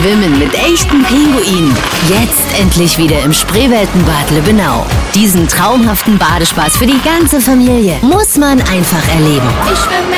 Schwimmen mit echten Pinguinen. Jetzt endlich wieder im Spreeweltenbad Lübbenau. Diesen traumhaften Badespaß für die ganze Familie muss man einfach erleben.